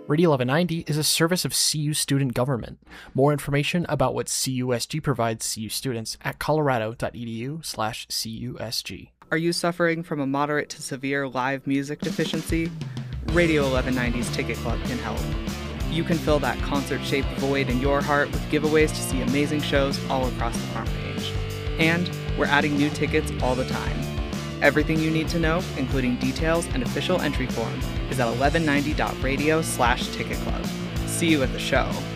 Radio 1190 is a service of CU student government. More information about what CUSG provides CU students at colorado.edu/CUSG. Are you suffering from a moderate to severe live music deficiency? Radio 1190's Ticket Club can help. You can fill that concert-shaped void in your heart with giveaways to see amazing shows all across the front page. And we're adding new tickets all the time. Everything you need to know, including details and official entry form, is at 1190.radio/ticketclub. See you at the show.